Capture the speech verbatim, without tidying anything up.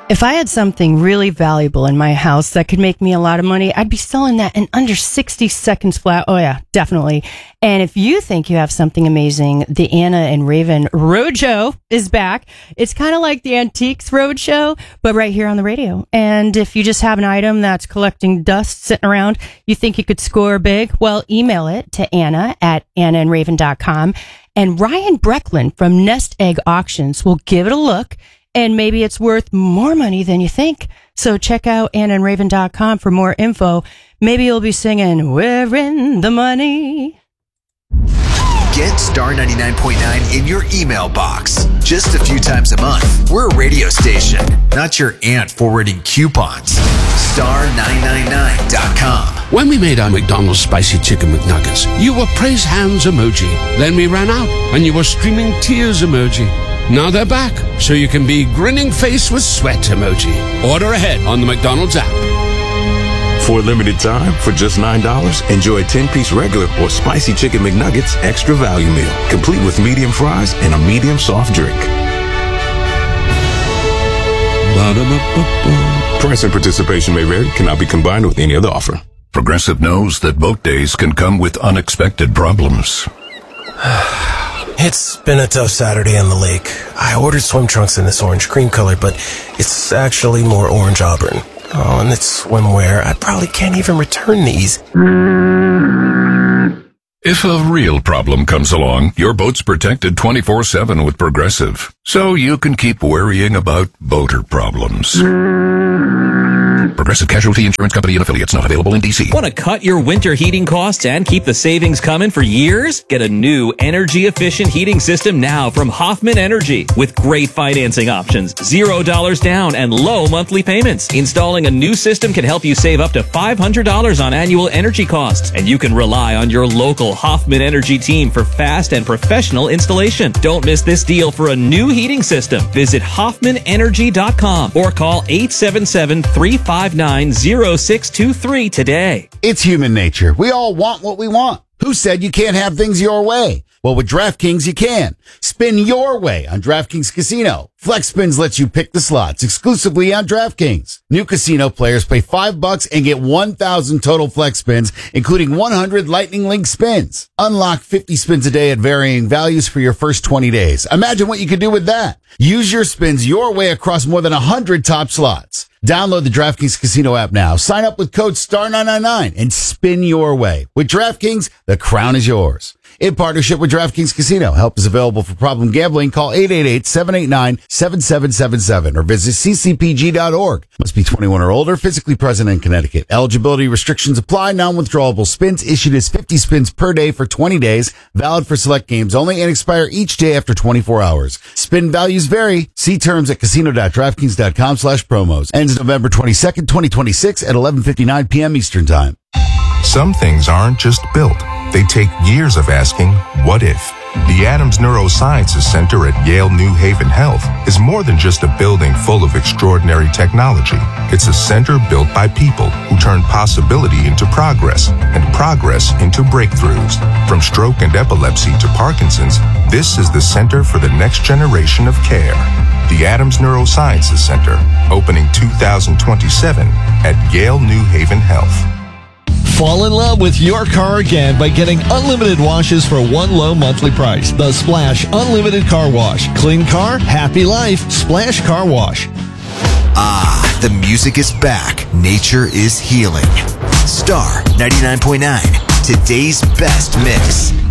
If I had something really valuable in my house that could make me a lot of money, I'd be selling that in under sixty seconds flat. Oh, yeah, definitely. And if you think you have something amazing, the Anna and Raven Roadshow is back. It's kind of like the Antiques Roadshow, but right here on the radio. And if you just have an item that's collecting dust sitting around, you think you could score big, well, email it to Anna at anna and raven dot com. And Ryan Brecklin from Nest Egg Auctions will give it a look. And maybe it's worth more money than you think. So check out anna and raven dot com for more info. Maybe you'll be singing, "We're in the money." Get Star ninety-nine point nine in your email box. Just a few times a month. We're a radio station, not your aunt forwarding coupons. star nine nine nine dot com. When we made our McDonald's Spicy Chicken McNuggets, you were praise hands emoji. Then we ran out, and you were streaming tears emoji. Now they're back, so you can be grinning face with sweat emoji. Order ahead on the McDonald's app. For a limited time, for just nine dollars, enjoy a ten-piece regular or Spicy Chicken McNuggets extra value meal, complete with medium fries and a medium soft drink. Ba-da-ba-ba-ba. Price and participation may vary, cannot be combined with any other offer. Progressive knows that boat days can come with unexpected problems. It's been a tough Saturday on the lake. I ordered swim trunks in this orange cream color, but it's actually more orange auburn. Oh, and it's swimwear. I probably can't even return these. If a real problem comes along, your boat's protected twenty-four seven with Progressive, so you can keep worrying about boater problems. Progressive Casualty Insurance Company and affiliates, not available in D C. Want to cut your winter heating costs and keep the savings coming for years? Get a new energy-efficient heating system now from Hoffman Energy with great financing options, zero dollars down, and low monthly payments. Installing a new system can help you save up to five hundred dollars on annual energy costs, and you can rely on your local Hoffman Energy team for fast and professional installation. Don't miss this deal for a new heating system. Visit hoffman energy dot com or call eight seven seven, three five nine, zero six two three today. It's human nature. We all want what we want. Who said you can't have things your way? Well, with DraftKings, you can. Spin your way on DraftKings Casino. Flex Spins lets you pick the slots exclusively on DraftKings. New casino players pay five bucks and get one thousand total Flex Spins, including one hundred Lightning Link spins. Unlock fifty spins a day at varying values for your first twenty days. Imagine what you could do with that. Use your spins your way across more than one hundred top slots. Download the DraftKings Casino app now. Sign up with code star nine nine nine and spin your way. With DraftKings, the crown is yours. In partnership with DraftKings Casino, help is available for problem gambling. Call eight eight eight, seven eight nine, seven seven seven seven or visit c c p g dot org. Must be twenty-one or older, physically present in Connecticut. Eligibility restrictions apply. Non-withdrawable spins issued as fifty spins per day for twenty days. Valid for select games only and expire each day after twenty-four hours. Spin values vary. See terms at casino dot draftkings dot com slash promos. Ends November twenty-second, twenty twenty-six at eleven fifty-nine p.m. Eastern Time. Some things aren't just built. They take years of asking, what if? The Adams Neurosciences Center at Yale New Haven Health is more than just a building full of extraordinary technology. It's a center built by people who turn possibility into progress and progress into breakthroughs. From stroke and epilepsy to Parkinson's, this is the center for the next generation of care. The Adams Neurosciences Center, opening two thousand twenty-seven at Yale New Haven Health. Fall in love with your car again by getting unlimited washes for one low monthly price. The Splash Unlimited Car Wash. Clean car, happy life. Splash Car Wash. Ah, the music is back. Nature is healing. Star ninety-nine point nine, today's best mix.